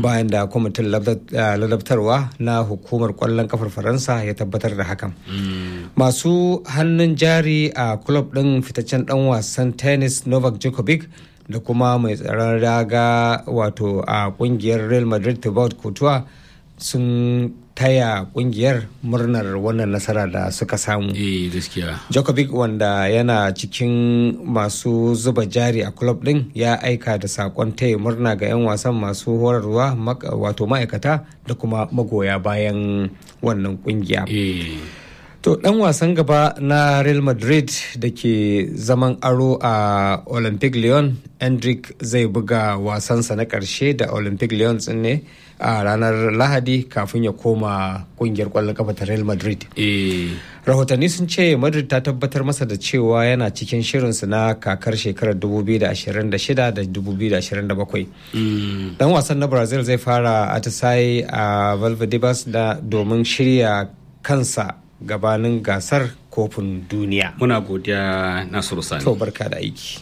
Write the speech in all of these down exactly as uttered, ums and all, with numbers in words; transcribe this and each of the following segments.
bayan da kwamitin ladabtarwa na hukumar kwallon kafar Faransa ya tabbatar da hakan. Masu hannun jari a club ɗin fitaccen ɗan wasan tennis Novak Djokovic da kuma mai tsaron raga wato a kungiyar Real Madrid Thibaut Courtois sun taya kungiyar murnar wannan nasara da suka samu. Eh gaskiya. Djokovic wanda yana cikin masu zuba jari a club din ya aika da sakon taya murna ga 'yan wasan masu horarwa wato ma'aikata da kuma magoya bayan wannan kungiya. Eh. To dan wasan gaba na Real Madrid da ke zaman aro a Olympic Lyon, Endrick zai buga wasansa na karshe da Olympic Lyon ne a ranar Lahadi kafin ya koma kungiyar kwallon kafa ta Real Madrid. Eh. Rahotanni sun ce Madrid ta tabbatar masa da cewa yana cikin shirinsu na kakar shekarar dubu biyu da ashirin da shida da dubu biyu da ashirin da bakwai. Mm. Dan wasan na Brazil zai fara atisaye a Valdebebas da domin shirya kansa gabanin gasar kofin duniya. Muna godiya Nasiru Sani. To barka da aiki.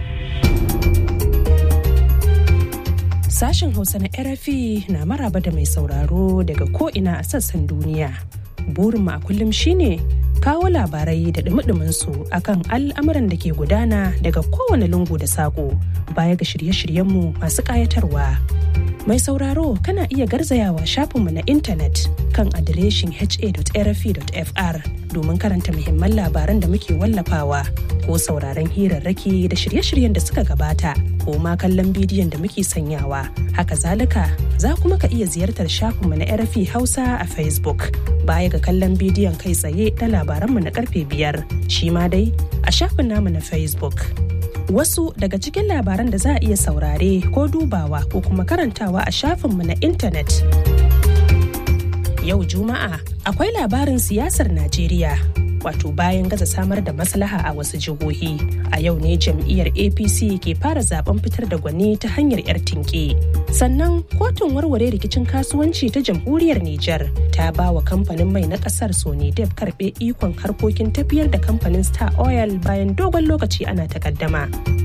Sashen Hausa na R F I na maraba da mai sauraro daga ko'ina a sassan duniya. Burinmu a kullum shine kawo labarai da dumi su akan al'amuran da ke gudana daga kowane lungu da saƙo baya ga shirye-shiryenmu masu ƙayatarwa. Mai sauraro kana iya garzayawa shafinmu na intanet kan adireshin h a dot r f i dot f r domin karanta muhimman labaran da muke wallafawa ko sauraron hirarraki da shirye-shiryen da suka gabata ko ma kallon bidiyon da muke sanyawa. Haka zalika za kuma ka iya ziyartar shafinmu na R F I Hausa a Facebook baya ga kallon bidiyon kai tsaye na labaranmu na karfe biyar shi ma dai a shafin namu na Facebook. Wasu daga cikin labaran da za a iya saurare ko dubawa ko kuma karantawa a shafinmu na intanet. Yau Juma'a akwai labarin siyasar Najeriya. Wato bayan gaza samar da maslaha a wasu jihohi, a yau ne jam'iyyar A P C ke fara zaben fitar da gwani ta hanyar 'yar tinke. Sannan kotun warware rikicin kasuwanci ta jamhuriyar Nijar ta ba wa kamfanin mai na kasar Sonidep karbe ikon harkokin tafiyar da kamfanin Star Oil bayan dogon lokaci ana takaddama.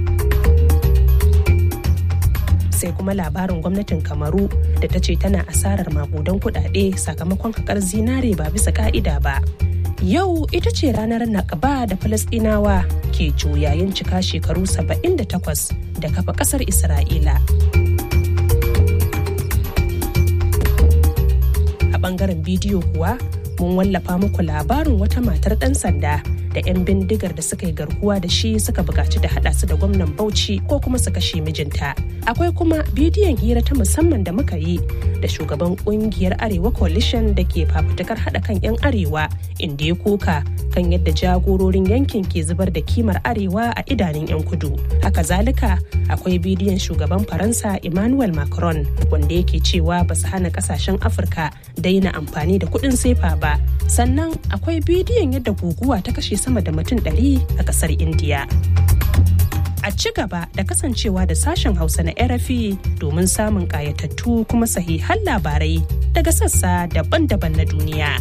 Sai kuma labarin gwamnatin Kamaru da ta ce tana asarar makudan kuɗaɗe sakamakon hakar zinare ba bisa ka'ida ba. Yau ita ce ranar Nakba da Falasɗinawa ke juyayin cika shekaru saba'in da takwas da kafa ƙasar Isra'ila. A ɓangaren bidiyo kuwa mun wallafa muku labarin wata matar ɗan sanda da 'yan bindigar da suka yi garkuwa da shi suka buƙaci da haɗa su da gwamnan Bauchi ko kuma su kashe mijinta. Akwai kuma bidiyon hira ta musamman da muka yi da shugaban kungiyar Arewa Coalition da ke fafutukar haɗa kan 'yan Arewa inda ya koka kan yadda jagororin yankin ke zubar da kimar Arewa a idanun 'yan kudu. Haka zalika akwai bidiyon shugaban Faransa Emmanuel Macron wanda yake cewa ba su hana kasashen Afirka daina amfani da kuɗin sefa ba. Sannan akwai bidiyon yadda guguwa ta kashe sama da mutum ɗari a ƙasar Indiya. A ci gaba da kasancewa da sashen Hausa na R F I domin samun ƙayatattu kuma sahihan labarai daga sassa daban-daban na duniya.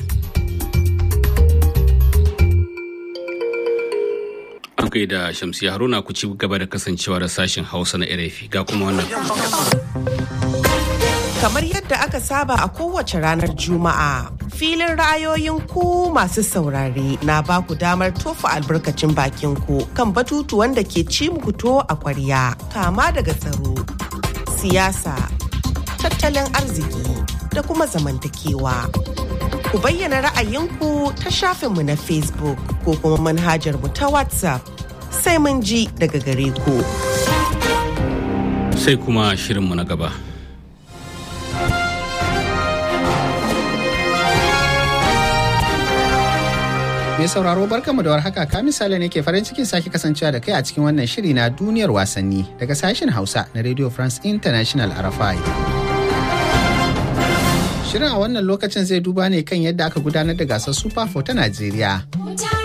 An kai da Shamsiya Haruna ku ci gaba da kasancewa da sashen Hausa na R F I ga kuma wannan. Kamar yadda aka saba a kowace ranar Juma'a, filin ra'ayoyin ku masu saurare na ba ku damar tofa albarkacin bakin ku kan batutuwan da ke ci muku to a kwarya, kama daga tsaro, siyasa, tattalin arziki da kuma zamantakewa. Ku bayyana ra'ayinku ta shafinmu na Facebook ko kuma manhajar mu ta WhatsApp. Sai mun ji daga gare ku. Sai kuma shirinmu na gaba. Mai sauraro barkamu da warhaka, ka misali ne ke farin cikin sake kasancewa da kai a cikin wannan shiri na duniyar wasanni daga sashen Hausa na Radio France International R F I. Shirin a wannan lokacin zai duba ne kan yadda aka gudanar da gasar Super four ta Najeriya.